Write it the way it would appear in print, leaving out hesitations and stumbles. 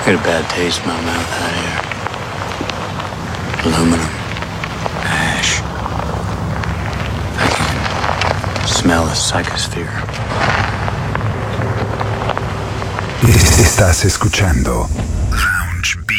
Get a bad taste in my mouth out here. Aluminum. Ash. I can smell the psychosphere. Estás escuchando Lounge Beat.